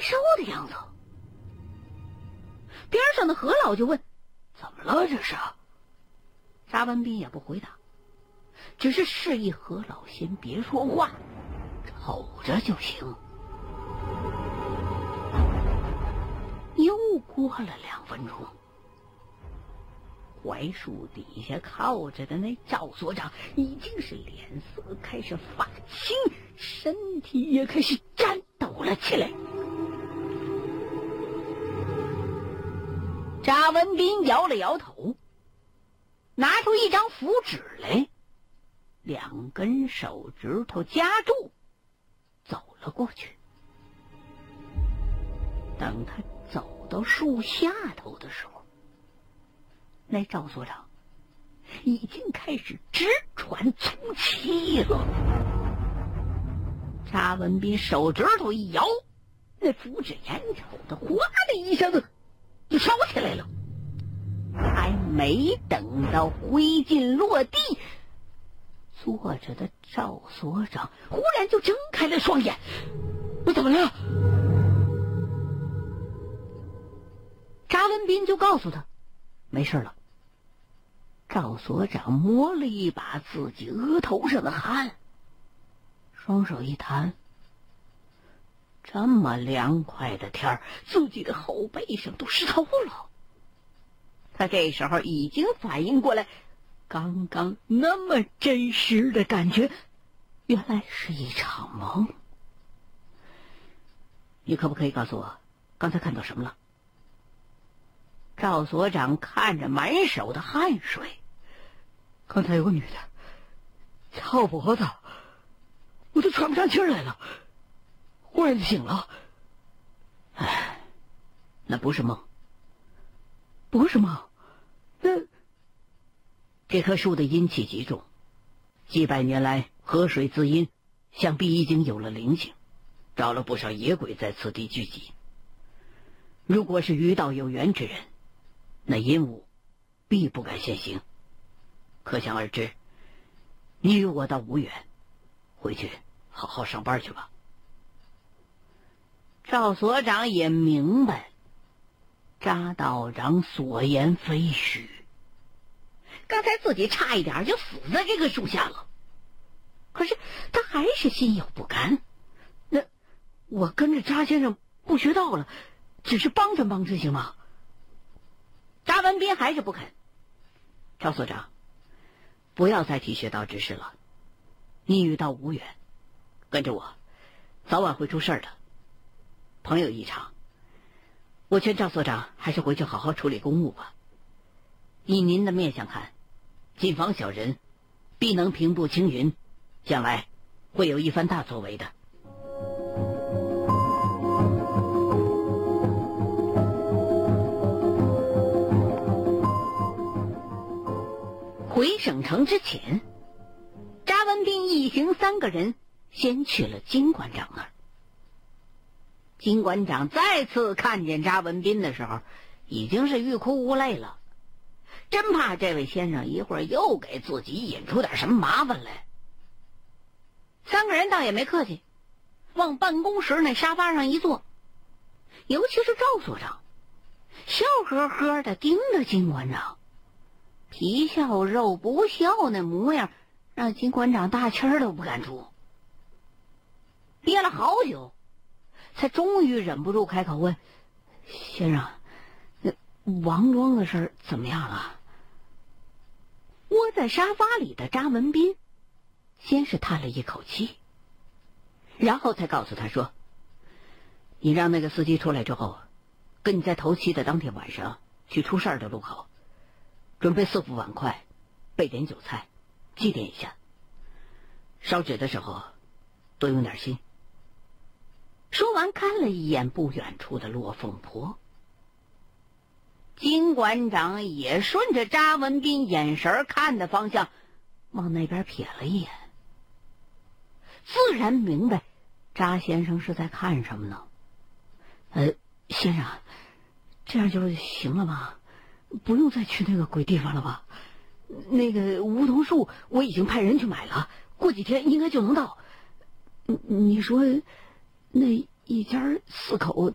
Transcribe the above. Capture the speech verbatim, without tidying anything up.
烧的样子。边上的何老就问：“怎么了这是？”查文斌也不回答，只是示意何老先别说话，瞅着就行。又过了两分钟，槐树底下靠着的那赵所长已经是脸色开始发青，身体也开始颤抖了起来。查文斌摇了摇头，拿出一张符纸来，两根手指头夹住，走了过去。等他走到树下头的时候，那赵所长已经开始直喘粗气了。查文斌手指头一摇，那符纸眼瞅的哗的一下子就烧起来了。还没等到灰烬落地，坐着的赵所长忽然就睁开了双眼。我怎么了？查文斌就告诉他没事了。赵所长摸了一把自己额头上的汗，双手一弹，这么凉快的天儿，自己的后背上都湿透了。他这时候已经反应过来，刚刚那么真实的感觉原来是一场梦。你可不可以告诉我刚才看到什么了？赵所长看着满手的汗水，刚才有个女的掐我脖子，我都喘不上气来了，忽然就醒了。哎，那不是梦。不是梦？那这棵树的阴气极重，几百年来河水滋阴，想必已经有了灵性，找了不少野鬼在此地聚集。如果是与道有缘之人，那阴物必不敢现形，可想而知，你与我倒无缘，回去好好上班去吧。赵所长也明白查道长所言非虚，刚才自己差一点就死在这个树下了，可是他还是心有不甘。那我跟着查先生不学道了，只是帮着帮着行吗？查文斌还是不肯。赵所长，不要再提学道之事了，你与道无缘，跟着我早晚会出事的，朋友一场。我劝赵所长还是回去好好处理公务吧。以您的面相看，谨防小人必能平步青云，将来会有一番大作为的。回省城之前，查文斌一行三个人先去了金馆长那儿。金馆长再次看见查文斌的时候，已经是欲哭无泪了，真怕这位先生一会儿又给自己引出点什么麻烦来。三个人倒也没客气，往办公室那沙发上一坐，尤其是赵所长，笑呵呵的盯着金馆长，皮笑肉不笑那模样，让金馆长大气儿都不敢出。憋了好久，才终于忍不住开口问：“先生，那王庄的事怎么样了？”窝在沙发里的查文斌先是叹了一口气，然后才告诉他说：“你让那个司机出来之后，跟你在头七的当天晚上去出事儿的路口，准备四副碗筷，备点酒菜，祭奠一下。烧纸的时候多用点心。”说完看了一眼不远处的落凤坡，金馆长也顺着查文斌眼神看的方向往那边瞥了一眼，自然明白查先生是在看什么呢。呃，先生，这样就行了吗？不用再去那个鬼地方了吧？那个梧桐树我已经派人去买了，过几天应该就能到。你说那一家四口